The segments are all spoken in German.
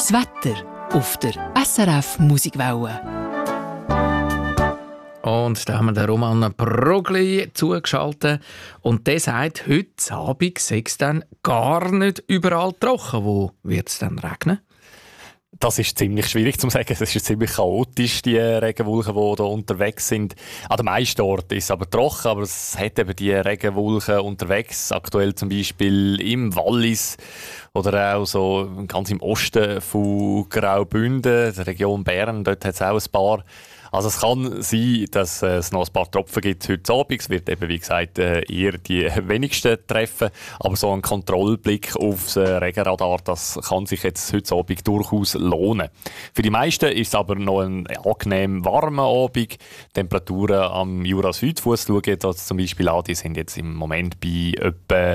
Das Wetter auf der SRF Musikwelle. Und da haben wir den Roman Brogli zugeschaltet. Und der sagt, heute Abend sei es dann gar nicht überall trocken. Wo wird es dann regnen? Das ist ziemlich schwierig zu sagen. Es ist ziemlich chaotisch, die Regenwolken, die hier unterwegs sind. An den meisten Orten ist es aber trocken, aber es hat eben die Regenwolken unterwegs. Aktuell zum Beispiel im Wallis oder auch so ganz im Osten von Graubünden, der Region Bern. Dort hat es auch ein paar. Also es kann sein, dass es noch ein paar Tropfen gibt heute Abend. Es wird eben, wie gesagt, eher die wenigsten treffen. Aber so ein Kontrollblick aufs Regenradar, das kann sich jetzt heute Abend durchaus lohnen. Für die meisten ist es aber noch ein angenehm warmer Abend. Temperaturen am Jura-Südfuss schauen jetzt zum Beispiel an, die sind jetzt im Moment bei etwa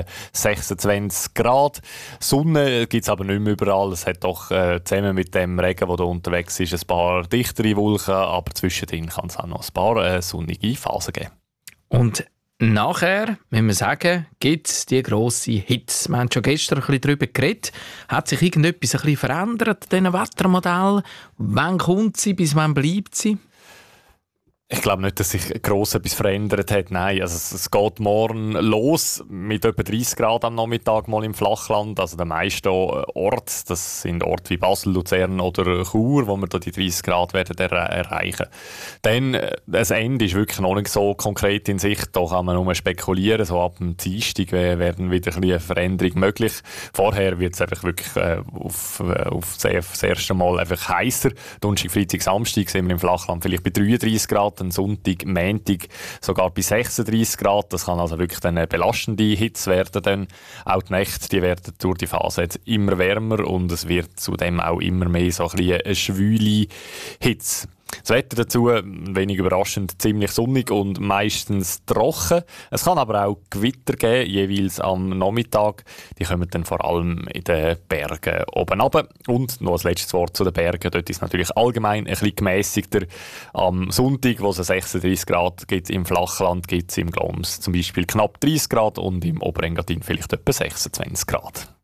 26 Grad. Sonne gibt es aber nicht mehr überall. Es hat doch zusammen mit dem Regen, der da unterwegs ist, ein paar dichtere Wolken, aber zwischendrin kann es auch noch ein paar sonnige Phasen geben. Und nachher, wenn wir sagen, gibt es die grosse Hitze. Wir haben schon gestern ein bisschen darüber geredet. Hat sich irgendetwas ein bisschen verändert an diesen Wettermodellen? Wann kommt sie, bis wann bleibt sie? Ich glaube nicht, dass sich gross etwas verändert hat. Nein, also es geht morgen los mit etwa 30 Grad am Nachmittag mal im Flachland. Also der meisten Orte, das sind Orte wie Basel, Luzern oder Chur, wo wir da die 30 Grad werden erreichen. Dann, das Ende ist wirklich noch nicht so konkret in Sicht. Da kann man nur spekulieren. So ab dem Dienstag werden wieder ein bisschen eine Veränderung möglich. Vorher wird es einfach wirklich auf das erste Mal einfach heißer. Donnerstag, Freitag, Samstag sind wir im Flachland vielleicht bei 33 Grad. Dann Sonntag, Montag sogar bei 36 Grad. Das kann also wirklich eine belastende Hitze werden. Dann auch die Nächte, die werden durch die Phase jetzt immer wärmer und es wird zudem auch immer mehr so ein bisschen eine schwüle Hitze. Das Wetter dazu, wenig überraschend, ziemlich sonnig und meistens trocken. Es kann aber auch Gewitter geben, jeweils am Nachmittag. Die kommen dann vor allem in den Bergen oben runter. Und noch ein letztes Wort zu den Bergen. Dort ist es natürlich allgemein ein bisschen gemässigter. Am Sonntag, wo es 36 Grad gibt, im Flachland gibt es im Gloms zum Beispiel knapp 30 Grad und im Oberengadin vielleicht etwa 26 Grad.